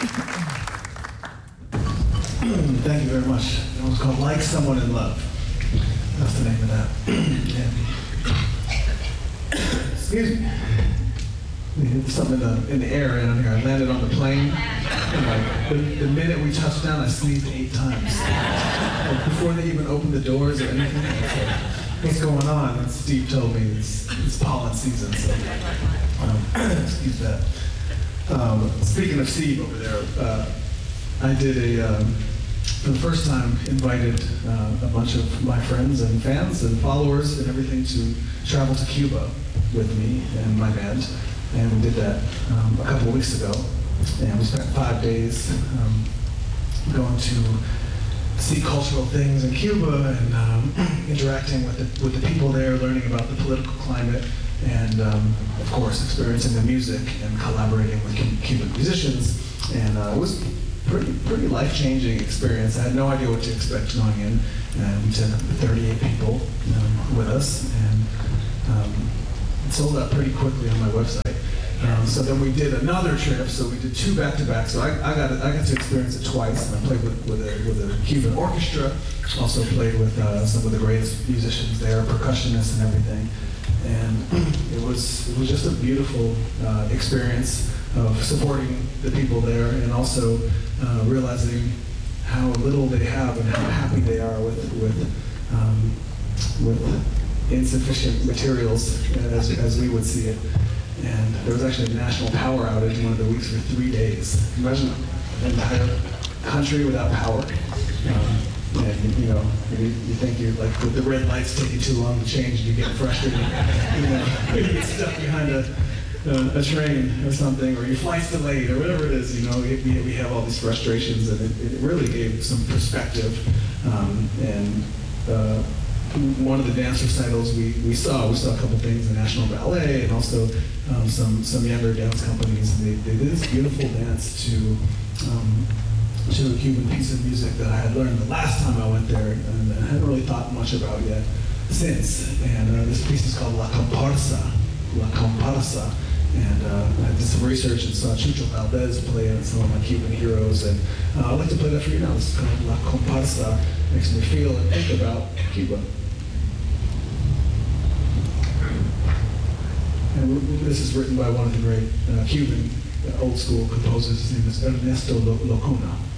Thank you very much. It was called Like Someone in Love. That's the name of that. Excuse me. There's something in the air down here. I landed on the plane, and like the minute we touched down, I sneezed 8 times. Like, before they even opened the doors or anything. What's going on? And Steve told me it's pollen season, so excuse that. Speaking of Steve over there, I did for the first time, invited a bunch of my friends and fans and followers and everything to travel to Cuba with me and my band. And we did that a couple of weeks ago. And we spent 5 days going to see cultural things in Cuba and interacting with the people there, learning about the political climate, and of course experiencing the music and collaborating with Cuban musicians. And it was pretty life-changing experience. I had no idea what to expect going in, and we took 38 people with us, and it sold out pretty quickly on my website. So then we did another trip, so we did 2 back-to-back. So I got to experience it twice. And I played with a Cuban orchestra, also played with some of the greatest musicians there, percussionists and everything. And it was just a beautiful experience of supporting the people there, and also realizing how little they have and how happy they are with insufficient materials, as we would see it. And there was actually a national power outage one of the weeks for 3 days. Imagine an entire country without power. And you think you're like the red lights taking too long to change, and you get frustrated. You get stuck behind a train or something, or your flight's delayed, or whatever it is. We have all these frustrations, and it really gave some perspective. One of the dance recitals we saw a couple things, the National Ballet, and also some younger dance companies. And they did this beautiful dance to a Cuban piece of music that I had learned the last time I went there, and I hadn't really thought much about yet since. And this piece is called La Comparsa. La Comparsa. And I did some research and saw Chucho Valdez play it, some of my Cuban heroes, and I'd like to play that for you now. This is called La Comparsa. Makes me feel and think about Cuba. And this is written by one of the great Cuban old school composers. His name is Ernesto Locuna.